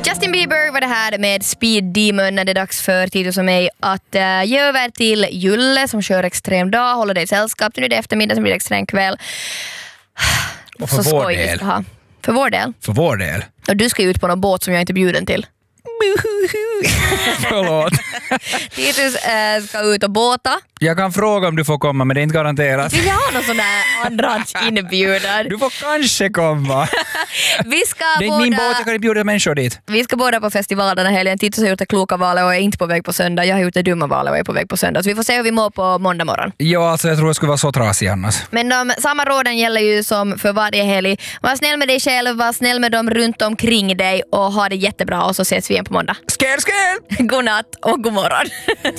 Justin Bieber var det här med Speed Demon när det är dags för Titus och mig att ge över till Julle som kör extrem dag, håller dig i sällskap. Nu är det eftermiddag som blir det extrem kväll. Och för vår del. För vår del? För vår del. Och du ska ut på någon båt som jag inte är bjuden till. Förlåt. Titus ska ut och båta. Jag kan fråga om du får komma, men det är inte garanterat. Vill jag ha någon sån där andrahandsinbjudan? Du får kanske komma. Vi ska Det är inte min båt, jag kan inte bjuda människor dit. Vi ska båda på festival den här helgen. Titus har gjort det kloka valet och är inte på väg på söndag. Jag har gjort det dumma valet och är på väg på söndag. Så vi får se hur vi mår på måndag morgon. Ja, alltså jag tror jag skulle vara så trasig annars. Men samma råden gäller ju som för varje helg. Var snäll med dig själv, var snäll med dem runt omkring dig och ha det jättebra och så ses vi igen på måndag. Skål, skål! God natt och god morgon.